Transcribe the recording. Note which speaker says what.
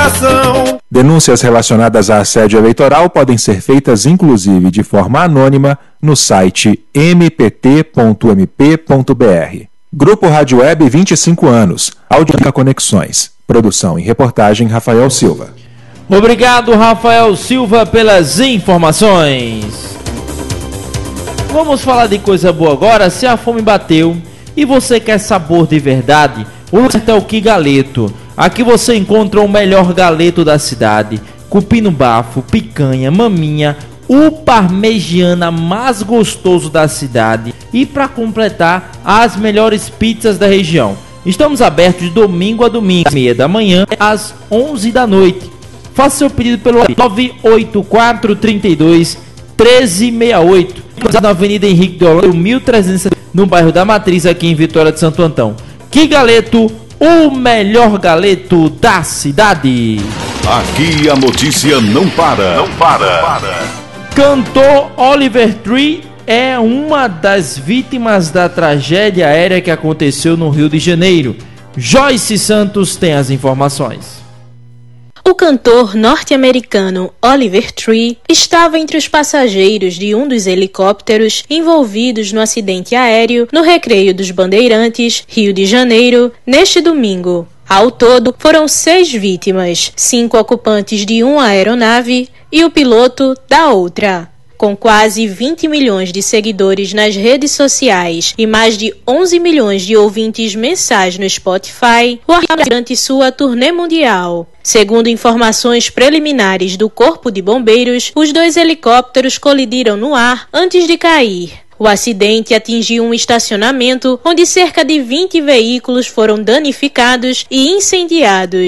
Speaker 1: coração.
Speaker 2: Denúncias relacionadas a assédio eleitoral podem ser feitas, inclusive, de forma anônima, no site mpt.mp.br. Grupo Rádio Web 25 anos. Audiência Conexões. Produção e reportagem Rafael Silva.
Speaker 3: Obrigado, Rafael Silva, pelas informações. Vamos falar de coisa boa agora. Se a fome bateu e você quer sabor de verdade, o lugar é o Que Galeto. Aqui você encontra o melhor galeto da cidade, cupim no bafo, picanha, maminha, o parmegiana mais gostoso da cidade e, para completar, as melhores pizzas da região. Estamos abertos de domingo a domingo, 9h30 da manhã às 11 da noite. Faça seu pedido pelo 984 32 1368, na Avenida Henrique de Holanda, 1370, no bairro da Matriz, aqui em Vitória de Santo Antão. Que Galeto, o melhor galeto da cidade.
Speaker 4: Aqui a notícia não para. Não para.
Speaker 3: Cantor Oliver Tree é uma das vítimas da tragédia aérea que aconteceu no Rio de Janeiro. Joyce Santos tem as informações.
Speaker 5: O cantor norte-americano Oliver Tree estava entre os passageiros de um dos helicópteros envolvidos no acidente aéreo no Recreio dos Bandeirantes, Rio de Janeiro, neste domingo. Ao todo, foram 6 vítimas, 5 ocupantes de uma aeronave e o piloto da outra. Com quase 20 milhões de seguidores nas redes sociais e mais de 11 milhões de ouvintes mensais no Spotify, o artista durante sua turnê mundial. Segundo informações preliminares do Corpo de Bombeiros, os 2 helicópteros colidiram no ar antes de cair. O acidente atingiu um estacionamento onde cerca de 20 veículos foram danificados e incendiados.